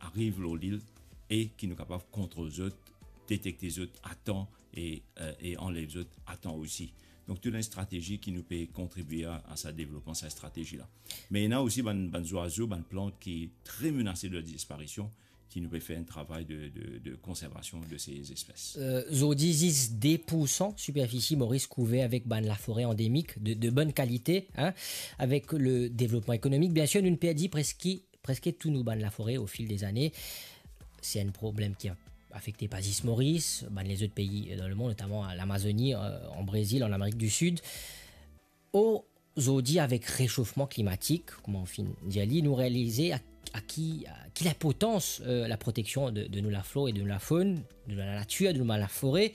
arrivent à l'île et qui nous capable de contrôler les autres, détecter les autres à temps et enlever les autres à temps aussi. Donc, toute une stratégie qui nous peut contribuer à ce développement, cette stratégie-là. Mais il y a aussi des oiseaux, des plantes qui sont très menacées de disparition, qui nous peut faire un travail de conservation de ces espèces. Zodizis 10% superficie Maurice couvert avec la forêt endémique de bonne qualité, hein, avec le développement économique. Bien sûr, nous perdons presque tout nous la forêt au fil des années. C'est un problème qui a affecté pas juste Maurice, les autres pays dans le monde, notamment l'Amazonie, en Brésil, en Amérique du Sud. Aujourd'hui, avec réchauffement climatique, comme on dit, nous réaliser à qui la potence, la protection de nous la flore et de nous la faune, de la nature, de nous la forêt.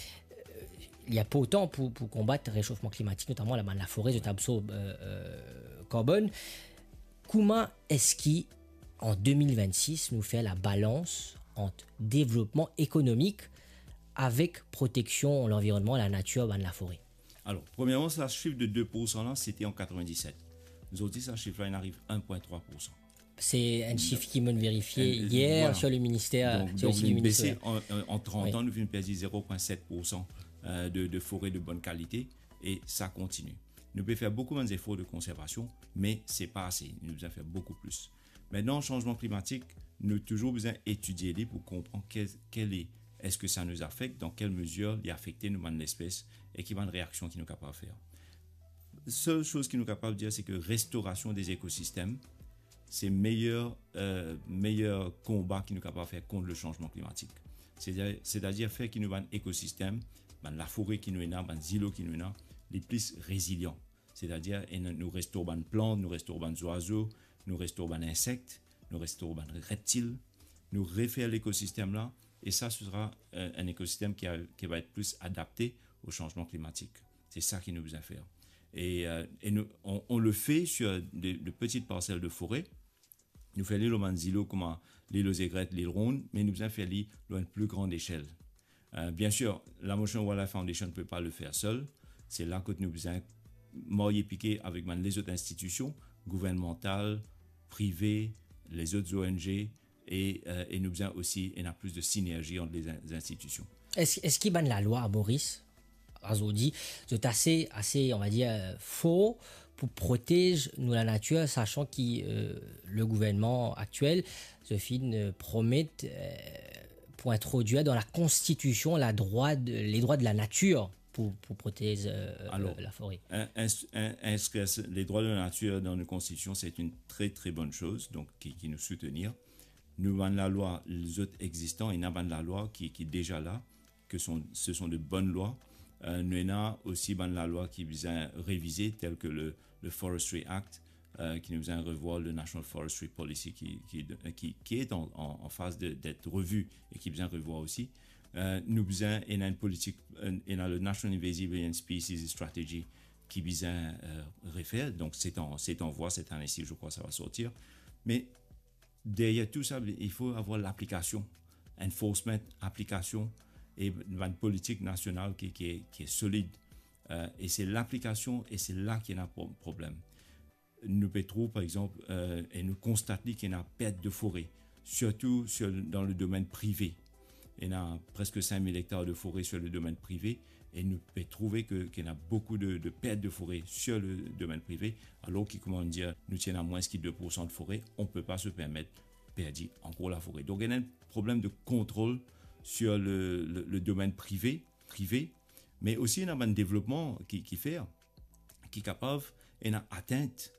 Il y a pas autant pour combattre le réchauffement climatique, notamment la forêt, qui absorbe carbone. Comment est-ce qu'en 2026, nous fait la balance entre développement économique avec protection de l'environnement, la nature, la forêt? Alors, premièrement, ce chiffre de 2% là, c'était en 97. Aujourd'hui, ce chiffre-là, il arrive à 1,3%. C'est un chiffre qui m'a vérifié hier voilà. Sur le ministère. Donc nous baissé en 30 ans, nous avons perdu 0,7% de forêt de bonne qualité et ça continue. Nous pouvons faire beaucoup moins d'efforts de conservation, mais ce n'est pas assez. Nous devons faire beaucoup plus. Maintenant, le changement climatique, nous avons toujours besoin d'étudier pour comprendre est-ce que ça nous affecte, dans quelle mesure il a affecté nous l'espèce et quelle réaction qui nous capable de faire. La seule chose qui nous capable de dire, c'est que restauration des écosystèmes, c'est le meilleur combat qui nous capable de faire contre le changement climatique. C'est-à-dire faire qu'il nous ait un écosystème, la forêt qui nous est là, les îlots qui nous est là, les plus résilients. C'est-à-dire nous restaurons les plantes, nous restaurons les oiseaux, nous restaurons les insectes, nous restaurons les reptiles, nous refaire l'écosystème là, et ça sera un écosystème qui va être plus adapté au changement climatique. C'est ça qu'il nous besoin faire. Et on le fait sur de petites parcelles de forêt. Nous faisons l'île Manzilo comme l'île aux aigrettes, l'île Ronde, mais nous faisons faire l'île à une plus grande échelle. Bien sûr, la Motion Wildlife Foundation ne peut pas le faire seul. C'est là que nous besoin marier piquer avec les autres institutions gouvernementales, privées, les autres ONG et nous besoin aussi il y a plus de synergie entre les institutions. Est-ce qu'il y a la loi, Maurice Azodi, c'est assez, on va dire, faux pour protéger nous la nature, sachant que le gouvernement actuel, promet pour introduire dans la Constitution les droits de la nature pour protéger la forêt. Inscrire les droits de la nature dans la Constitution, c'est une très très bonne chose, donc qui nous soutenir. Nous avons la loi, les autres existants, et nous avons la loi qui est déjà là, ce sont de bonnes lois. Nous avons aussi la loi qui vient réviser, telle que le Forestry Act, qui nous vient revoir le National Forestry Policy, qui est en phase d'être revu et qui vient revoir aussi. Nous avons une politique, le National Invasive Alien Species Strategy qui vient refaire, donc c'est en voie cette année-ci, je crois que ça va sortir. Mais derrière tout ça, il faut avoir l'application, enforcement, application, et une politique nationale qui est solide. Et c'est l'application, et c'est là qu'il y a un problème. Nous pouvons, par exemple, et nous constatons qu'il y a une perte de forêt, surtout dans le domaine privé. Il y a presque 5000 hectares de forêt sur le domaine privé, et nous pouvons trouver qu'il y a beaucoup de pertes de forêt sur le domaine privé, alors que, comment dire, nous tenons à moins que 2% de forêt, on ne peut pas se permettre de perdre encore la forêt. Donc il y a un problème de contrôle sur le domaine privé, mais aussi il y a un développement qui est capable et a atteinte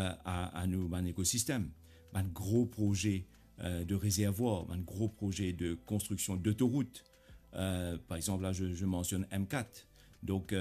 à nos écosystèmes. Un gros projet de réservoirs, un gros projet de construction d'autoroutes. Par exemple, là, je mentionne M4. Donc,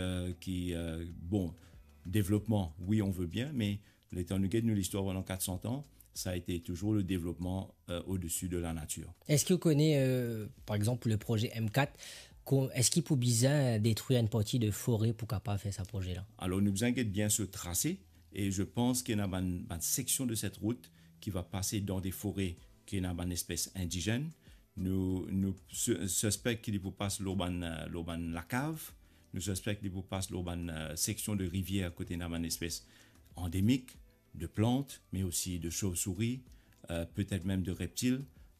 développement, oui, on veut bien, mais l'état nous guide l'histoire pendant 400 ans. Ça a été toujours le développement au-dessus de la nature. Est-ce que vous connaissez, par exemple, le projet M4 Est-ce qu'il faut bien détruire une partie de forêt pour capable faire ce projet-là? Alors, nous inquiète bien ce tracé et je pense qu'il y a une section de cette route qui va passer dans des forêts qui ont une espèce indigène. Nous suspectons qu'il faut passer la cave. Nous suspectons qu'il faut passer une section de rivière à côté d'une espèce endémique de plantes, mais aussi de chauves-souris, peut-être même de reptiles.